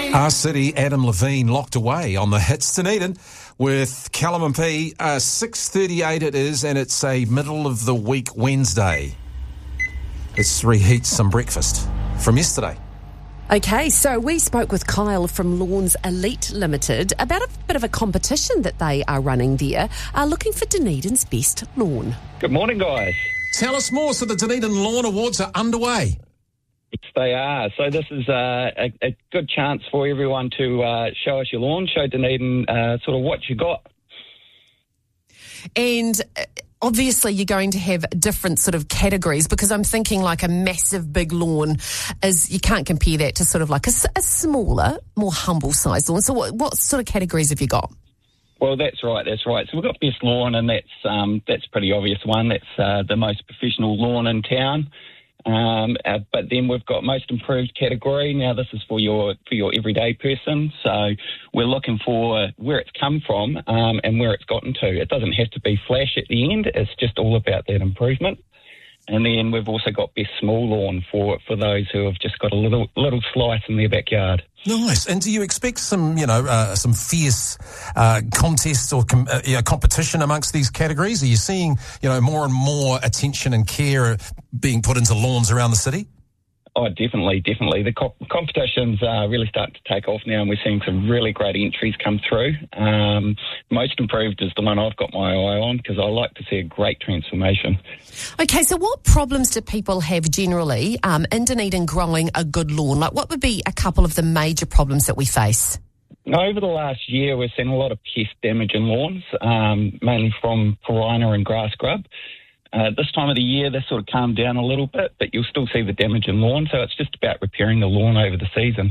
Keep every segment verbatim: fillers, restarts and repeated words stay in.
Our City, Adam Levine locked away on the hits. Dunedin with Callum and P. Uh, six thirty-eight it is, and it's a middle of the week Wednesday. Let's reheat some breakfast from yesterday. Okay, so we spoke with Kyle from Lawns Elite Limited about a bit of a competition that they are running there, uh, looking for Dunedin's best lawn. Good morning, guys. Tell us more. So the Dunedin Lawn Awards are underway. Yes, they are. So this is uh, a, a good chance for everyone to uh, show us your lawn, show Dunedin uh, sort of what you got. And uh, obviously you're going to have different sort of categories, because I'm thinking like a massive big lawn is, you can't compare that to sort of like a, a smaller, more humble sized lawn. So what, what sort of categories have you got? Well, that's right, that's right. So we've got best lawn, and that's um, that's a pretty obvious one. That's uh, the most professional lawn in town. Um, uh, but then we've got most improved category. Now this is for your for your everyday person. So we're looking for where it's come from um, and where it's gotten to. It doesn't have to be flash at the end. It's just all about that improvement. And then we've also got best small lawn for for those who have just got a little little slice in their backyard. Nice. And do you expect some, you know, uh, some fierce uh, contests or com- uh, you know, competition amongst these categories? Are you seeing, you know, more and more attention and care being put into lawns around the city? Oh, definitely, definitely. The co- competition's uh, really starting to take off now, and we're seeing some really great entries come through. Um, most improved is the one I've got my eye on, because I like to see a great transformation. Okay, so what problems do people have generally um, in Dunedin growing a good lawn? Like, what would be a couple of the major problems that we face? Over the last year, we've seen a lot of pest damage in lawns, um, mainly from Pirina and grass grub. Uh, this time of the year, they sort of calmed down a little bit, but you'll still see the damage in lawn. So it's just about repairing the lawn over the season.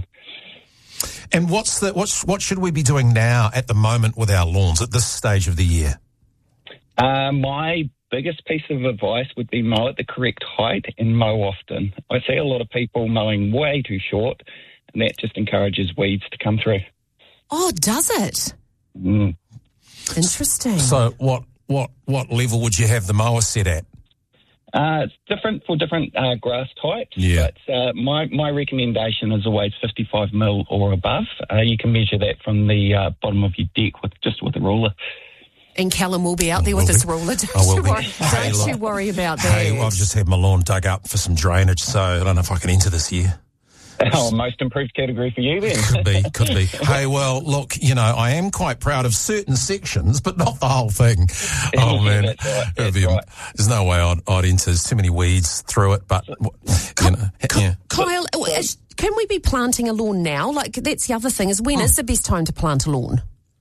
And what's the what's what should we be doing now at the moment with our lawns at this stage of the year? Uh, my biggest piece of advice would be mow at the correct height and mow often. I see a lot of people mowing way too short, and that just encourages weeds to come through. Oh, does it? Mm. Interesting. So what what what level would you have the mower set at? Uh, it's different for different uh, grass types. Yeah. But uh, my, my recommendation is always fifty-five mil or above. Uh, you can measure that from the uh, bottom of your deck with just with a ruler. And Callum will be out there with his ruler. Don't, I will you be. worry, Hey, don't look, you worry about that. Hey, I've just had my lawn dug up for some drainage, so I don't know if I can enter this year. Oh, most improved category for you then. Could be, could be. Hey, well, look, you know, I am quite proud of certain sections, but not the whole thing. Oh, man. That's right. That's be, right. There's no way I'd, I'd enter. There's too many weeds through it, but, you know, yeah. Kyle, can we be planting a lawn now? Like, that's the other thing, is when Hmm. is the best time to plant a lawn?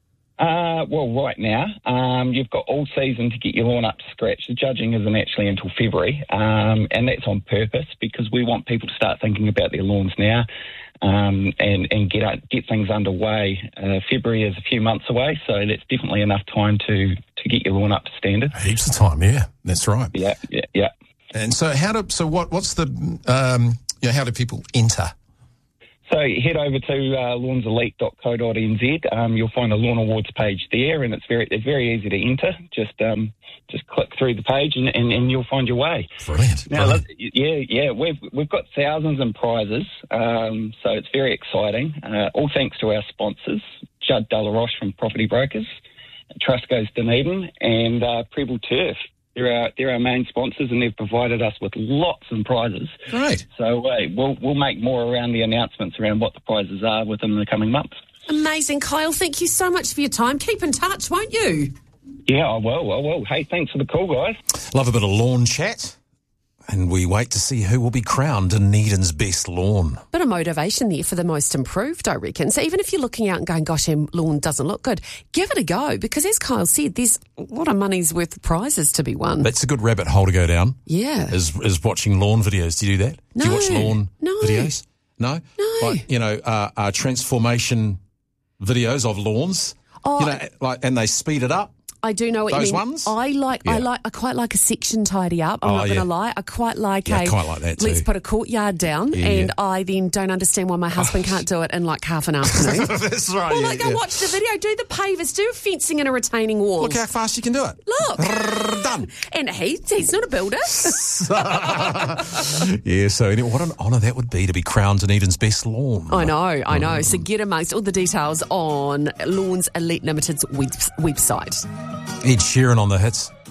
Uh, well, right now, um, you've got all season to get your lawn up to scratch. The judging isn't actually until February, um, and that's on purpose, because we want people to start thinking about their lawns now. Um, and, and get out, get things underway. Uh, February is a few months away, so that's definitely enough time to, to get your lawn up to standard. Heaps of time, yeah, that's right. Yeah, yeah, yeah. And so, how do so what? What's the um, you know, how do people enter? So head over to uh, lawns elite dot co dot n z. Um, you'll find a Lawn Awards page there, and it's very it's very easy to enter. Just um, just click through the page, and, and, and you'll find your way. Brilliant. Now, brilliant. look, yeah, yeah, we've we've got thousands in prizes, um, so it's very exciting. Uh, all thanks to our sponsors, Judd Delaroche from Property Brokers, Trusco's Dunedin, and uh, Preble Turf. They're our, they're our main sponsors, and they've provided us with lots of prizes. Great. So uh, we'll we'll make more around the announcements around what the prizes are within the coming months. Amazing, Kyle. Thank you so much for your time. Keep in touch, won't you? Yeah, I will, I will. Hey, thanks for the call, guys. Love a bit of lawn chat. And we wait to see who will be crowned Dunedin's best lawn. Bit of motivation there for the most improved, I reckon. So even if you're looking out and going, gosh, our lawn doesn't look good, give it a go, because as Kyle said, there's a lot of money's worth of prizes to be won. That's a good rabbit hole to go down. Yeah. Is is watching lawn videos. Do you do that? No. Do you watch lawn No. videos? No? No. Like, you know, uh, uh, transformation videos of lawns. Oh. You know, like, and they speed it up. I do know what Those you mean. ones? I like, I Yeah. like, I quite like a section tidy up. I'm Oh, not yeah. going to lie. I quite like Yeah, I a. quite like that Let's too. put a courtyard down, Yeah, and yeah. I then don't understand why my husband can't do it in like half an afternoon. That's right. Well, yeah, like I yeah. watched a video. Do the pavers, do fencing and a retaining wall. Look how fast you can do it. Look. Done. And he, he's not a builder. Yeah, so anyway, what an honour that would be to be crowned Dunedin's best lawn. I know, I Mm. know. So get amongst all the details on Lawns Elite Limited's web- website. Ed Sheeran on the hits.